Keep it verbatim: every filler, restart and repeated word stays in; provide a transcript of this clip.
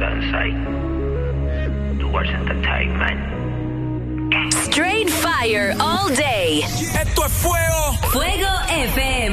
Towards Entertainment. Straight fire all day. Esto es fuego. Fuego F M.